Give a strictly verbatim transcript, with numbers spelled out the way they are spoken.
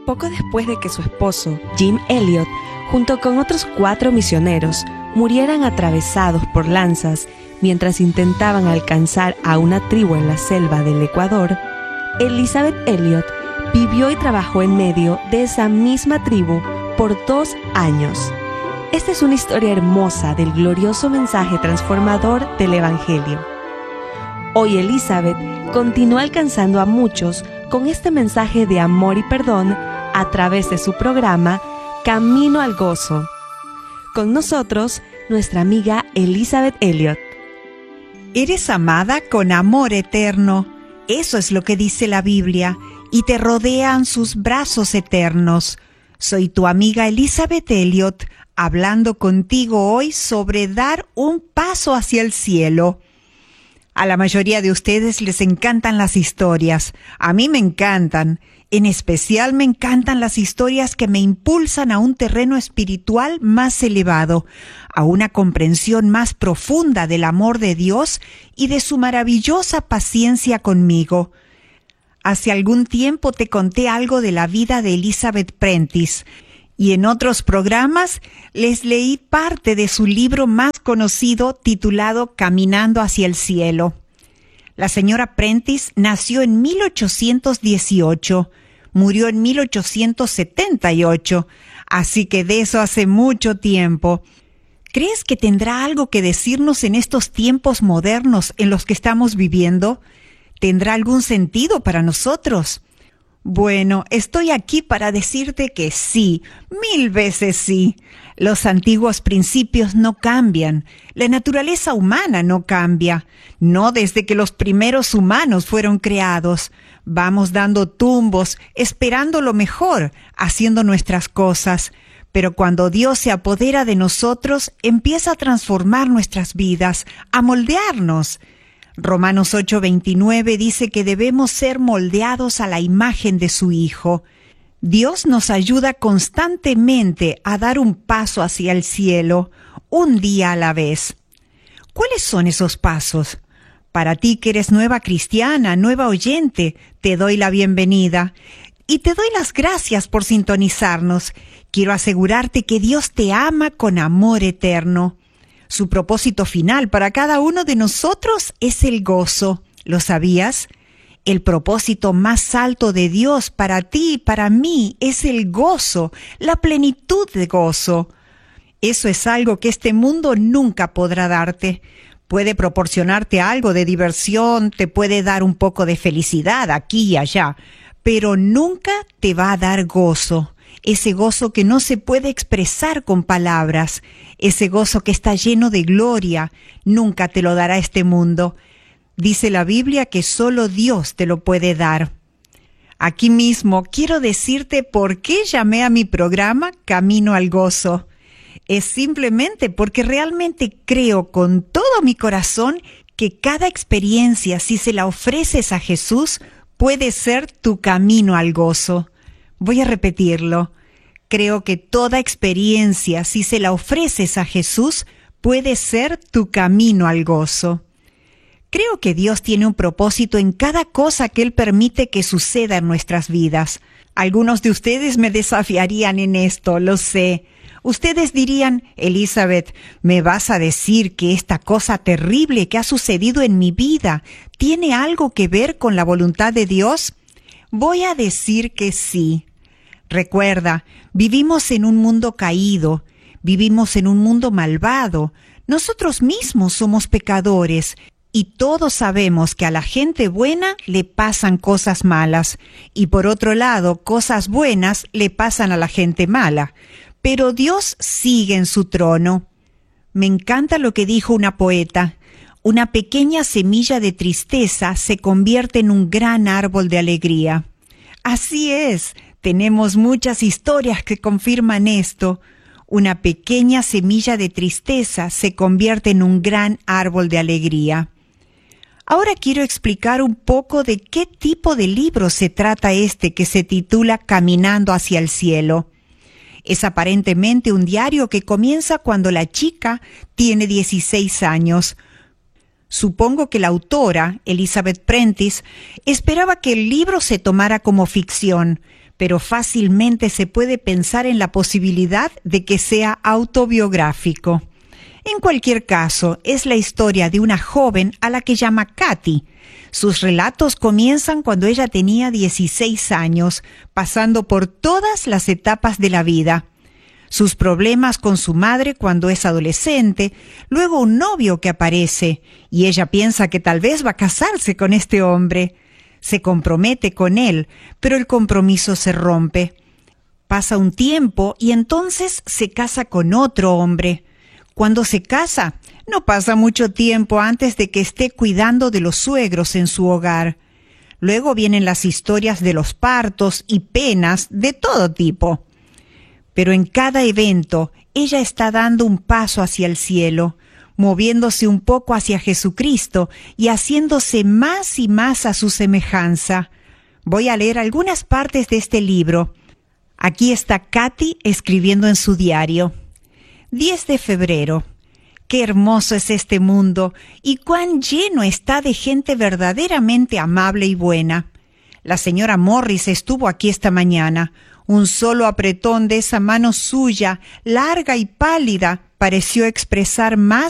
Poco después de que su esposo, Jim Elliot, junto con otros cuatro misioneros, murieran atravesados por lanzas mientras intentaban alcanzar a una tribu en la selva del Ecuador, Elizabeth Elliot vivió y trabajó en medio de esa misma tribu por dos años. Esta es una historia hermosa del glorioso mensaje transformador del Evangelio. Hoy Elizabeth continúa alcanzando a muchos con este mensaje de amor y perdón a través de su programa Camino al Gozo. Con nosotros, nuestra amiga Elizabeth Elliot. Eres amada con amor eterno, eso es lo que dice la Biblia, y te rodean sus brazos eternos. Soy tu amiga Elizabeth Elliot, hablando contigo hoy sobre dar un paso hacia el cielo. A la mayoría de ustedes les encantan las historias. A mí me encantan. En especial me encantan las historias que me impulsan a un terreno espiritual más elevado, a una comprensión más profunda del amor de Dios y de su maravillosa paciencia conmigo. Hace algún tiempo te conté algo de la vida de Elizabeth Prentice, y en otros programas les leí parte de su libro más conocido titulado Caminando hacia el cielo. La señora Prentice nació en mil ochocientos dieciocho, murió en mil ochocientos setenta y ocho, así que de eso hace mucho tiempo. ¿Crees que tendrá algo que decirnos en estos tiempos modernos en los que estamos viviendo? ¿Tendrá algún sentido para nosotros? Bueno, estoy aquí para decirte que sí, mil veces sí. Los antiguos principios no cambian, la naturaleza humana no cambia, no desde que los primeros humanos fueron creados. Vamos dando tumbos, esperando lo mejor, haciendo nuestras cosas, pero cuando Dios se apodera de nosotros, empieza a transformar nuestras vidas, a moldearnos. Romanos ocho veintinueve dice que debemos ser moldeados a la imagen de su Hijo. Dios nos ayuda constantemente a dar un paso hacia el cielo, un día a la vez. ¿Cuáles son esos pasos? Para ti que eres nueva cristiana, nueva oyente, te doy la bienvenida y te doy las gracias por sintonizarnos. Quiero asegurarte que Dios te ama con amor eterno. Su propósito final para cada uno de nosotros es el gozo. ¿Lo sabías? El propósito más alto de Dios para ti y para mí es el gozo, la plenitud de gozo. Eso es algo que este mundo nunca podrá darte. Puede proporcionarte algo de diversión, te puede dar un poco de felicidad aquí y allá, pero nunca te va a dar gozo. Ese gozo que no se puede expresar con palabras, ese gozo que está lleno de gloria, nunca te lo dará este mundo. Dice la Biblia que solo Dios te lo puede dar. Aquí mismo quiero decirte por qué llamé a mi programa Camino al Gozo. Es simplemente porque realmente creo con todo mi corazón que cada experiencia, si se la ofreces a Jesús, puede ser tu camino al gozo. Voy a repetirlo. Creo que toda experiencia, si se la ofreces a Jesús, puede ser tu camino al gozo. Creo que Dios tiene un propósito en cada cosa que Él permite que suceda en nuestras vidas. Algunos de ustedes me desafiarían en esto, lo sé. Ustedes dirían, Elizabeth, ¿me vas a decir que esta cosa terrible que ha sucedido en mi vida tiene algo que ver con la voluntad de Dios? Voy a decir que sí. Recuerda, vivimos en un mundo caído, vivimos en un mundo malvado. Nosotros mismos somos pecadores y todos sabemos que a la gente buena le pasan cosas malas y por otro lado, cosas buenas le pasan a la gente mala. Pero Dios sigue en su trono. Me encanta lo que dijo una poeta. Una pequeña semilla de tristeza se convierte en un gran árbol de alegría. Así es, tenemos muchas historias que confirman esto. Una pequeña semilla de tristeza se convierte en un gran árbol de alegría. Ahora quiero explicar un poco de qué tipo de libro se trata este que se titula Caminando hacia el cielo. Es aparentemente un diario que comienza cuando la chica tiene dieciséis años. Supongo que la autora, Elizabeth Prentice, esperaba que el libro se tomara como ficción, pero fácilmente se puede pensar en la posibilidad de que sea autobiográfico. En cualquier caso, es la historia de una joven a la que llama Katy. Sus relatos comienzan cuando ella tenía dieciséis años, pasando por todas las etapas de la vida. Sus problemas con su madre cuando es adolescente, luego un novio que aparece, y ella piensa que tal vez va a casarse con este hombre. Se compromete con él, pero el compromiso se rompe. Pasa un tiempo y entonces se casa con otro hombre. Cuando se casa, no pasa mucho tiempo antes de que esté cuidando de los suegros en su hogar. Luego vienen las historias de los partos y penas de todo tipo. Pero en cada evento, ella está dando un paso hacia el cielo, moviéndose un poco hacia Jesucristo y haciéndose más y más a su semejanza. Voy a leer algunas partes de este libro. Aquí está Katy escribiendo en su diario. diez de febrero. Qué hermoso es este mundo y cuán lleno está de gente verdaderamente amable y buena. La señora Morris estuvo aquí esta mañana. Un solo apretón de esa mano suya, larga y pálida, pareció expresar más